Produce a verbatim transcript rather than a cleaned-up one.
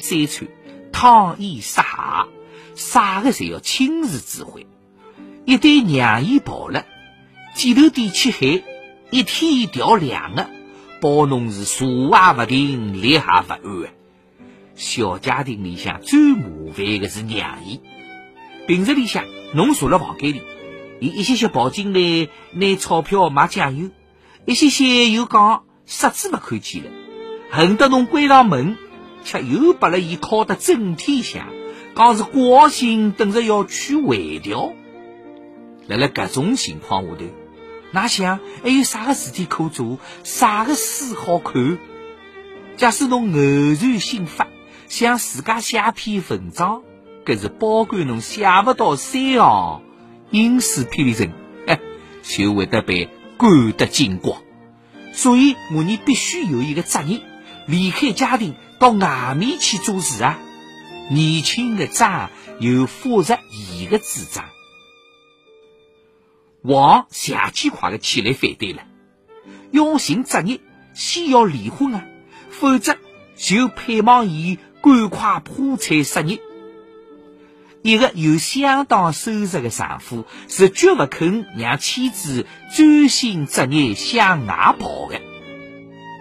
三餐，汤衣杀鞋，啥个侪要亲自指挥。一旦让伊跑了，前头点起海，一天调两个，保侬是坐也不停，立也不安啊。小家庭里向最麻烦的是让伊。平日里向侬坐辣房间里，伊一些些跑进来拿钞票买酱油，一些些又讲啥子不看见了，恨得侬关上门，却又把了伊敲得震天响，讲是高兴等着要去回调。辣辣搿种情况下头，哪想还有啥个事体可做，啥个书好看？假使侬偶然兴发，想自家写篇文章，搿是保管侬写不到三行，因此霹雳针，哎，就会得被赶得精光。所以我们必须有一个责任，离开家庭到外面去做事啊。年轻的张又发着伊的主张。王邪气快的起来反对了，要寻职业，先要离婚啊，否则就盼望伊赶快破产失业。一个有相当收入的丈夫是绝不肯让妻子专心职业向外跑的。